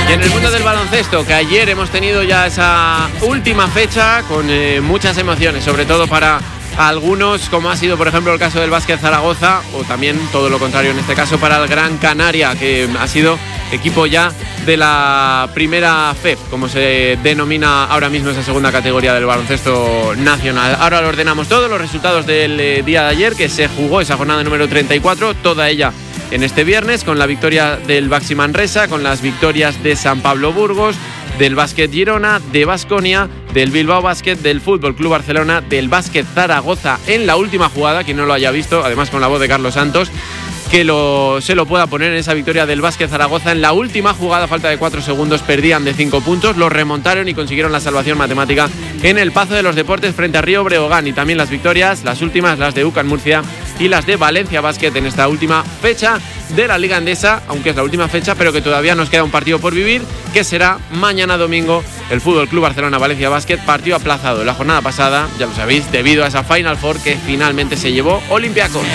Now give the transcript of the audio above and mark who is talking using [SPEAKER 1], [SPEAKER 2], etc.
[SPEAKER 1] Y en el mundo del baloncesto, que ayer hemos tenido ya esa última fecha con muchas emociones, sobre todo para algunos, como ha sido por ejemplo el caso del Básquet Zaragoza, o también todo lo contrario en este caso para el Gran Canaria, que ha sido equipo ya de la primera FEF, como se denomina ahora mismo esa segunda categoría del baloncesto nacional. Ahora lo ordenamos todos los resultados del día de ayer, que se jugó esa jornada número 34, toda ella en este viernes, con la victoria del Baxi Manresa, con las victorias de San Pablo Burgos, del Básquet Girona, de Baskonia, del Bilbao Basket, del Fútbol Club Barcelona, del Básquet Zaragoza en la última jugada, quien no lo haya visto, además con la voz de Carlos Santos, que se lo pueda poner en esa victoria del Básquet Zaragoza. En la última jugada, a falta de 4 segundos, perdían de 5 puntos, los remontaron y consiguieron la salvación matemática en el Pazo de los Deportes frente a Río Breogán. Y también las victorias, las últimas, las de UCAM Murcia y las de Valencia Basket en esta última fecha de la Liga Endesa, aunque es la última fecha, pero que todavía nos queda un partido por vivir, que será mañana domingo, el Fútbol Club Barcelona Valencia Basket, partido aplazado la jornada pasada, ya lo sabéis, debido a esa Final Four que finalmente se llevó Olympiacos.